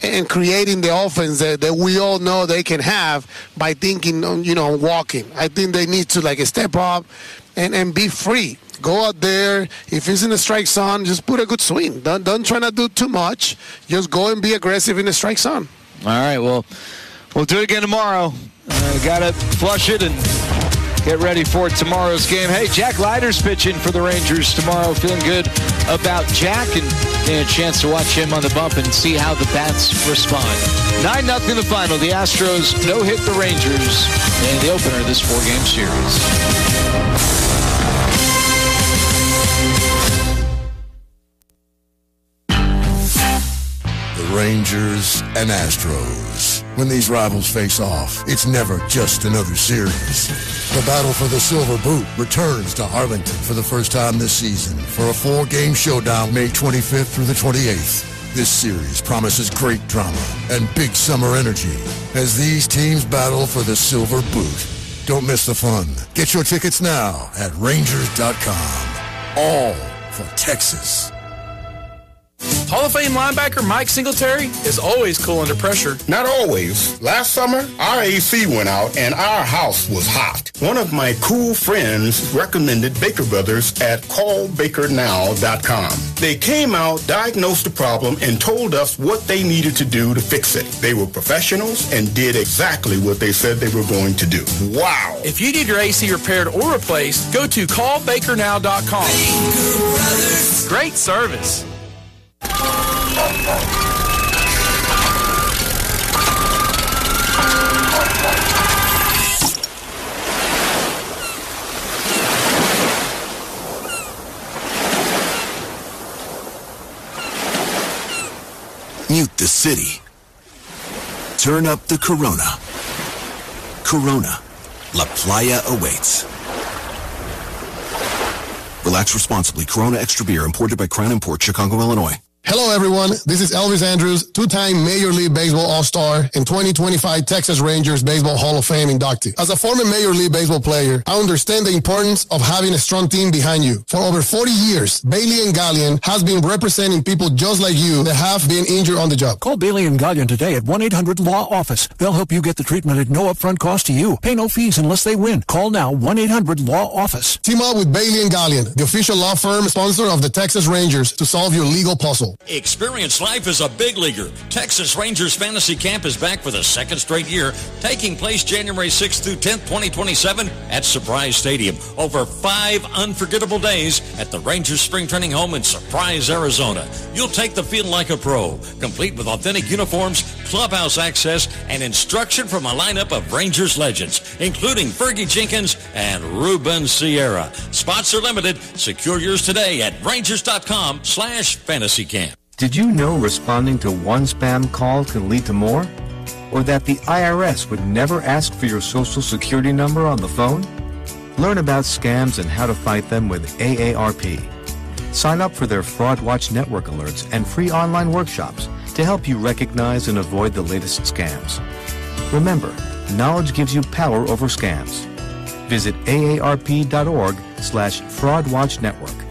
and creating the offense that we all know they can have by thinking, walking. I think they need to step up and be free. Go out there. If it's in the strike zone, just put a good swing. Don't try to do too much. Just go and be aggressive in the strike zone. All right, well, we'll do it again tomorrow. Got to flush it and get ready for tomorrow's game. Hey, Jack Leiter's pitching for the Rangers tomorrow. Feeling good about Jack and getting a chance to watch him on the bump and see how the bats respond. 9-0 the final. The Astros no-hit the Rangers in the opener of this 4-game series. The Rangers and Astros. When these rivals face off, it's never just another series. The battle for the Silver Boot returns to Arlington for the first time this season for a 4-game showdown May 25th through the 28th. This series promises great drama and big summer energy as these teams battle for the Silver Boot. Don't miss the fun. Get your tickets now at Rangers.com. All for Texas. Hall of Fame linebacker Mike Singletary is always cool under pressure. Not always. Last summer, our AC went out and our house was hot. One of my cool friends recommended Baker Brothers at callbakernow.com. They came out, diagnosed the problem, and told us what they needed to do to fix it. They were professionals and did exactly what they said they were going to do. Wow. If you need your AC repaired or replaced, go to callbakernow.com. Baker Brothers. Great service. Mute the city. Turn up the Corona. Corona. La Playa awaits. Relax responsibly. Corona Extra Beer, imported by Crown Imports, Chicago, Illinois. Hello, everyone. This is Elvis Andrews, two-time Major League Baseball All-Star and 2025 Texas Rangers Baseball Hall of Fame inductee. As a former Major League Baseball player, I understand the importance of having a strong team behind you. For over 40 years, Bailey & Gallion has been representing people just like you that have been injured on the job. Call Bailey & Gallion today at 1-800-LAW-OFFICE. They'll help you get the treatment at no upfront cost to you. Pay no fees unless they win. Call now, 1-800-LAW-OFFICE. Team up with Bailey & Gallion, the official law firm sponsor of the Texas Rangers, to solve your legal puzzle. Experience life as a big leaguer. Texas Rangers Fantasy Camp is back for the second straight year, taking place January 6th through 10th, 2027 at Surprise Stadium. Over 5 unforgettable days at the Rangers Spring Training Home in Surprise, Arizona. You'll take the field like a pro, complete with authentic uniforms, clubhouse access, and instruction from a lineup of Rangers legends, including Fergie Jenkins and Ruben Sierra. Spots are limited. Secure yours today at Rangers.com/fantasycamp. Did you know responding to one spam call can lead to more? Or that the IRS would never ask for your social security number on the phone? Learn about scams and how to fight them with AARP. Sign up for their Fraud Watch Network alerts and free online workshops to help you recognize and avoid the latest scams. Remember, knowledge gives you power over scams. Visit aarp.org/fraudwatchnetwork.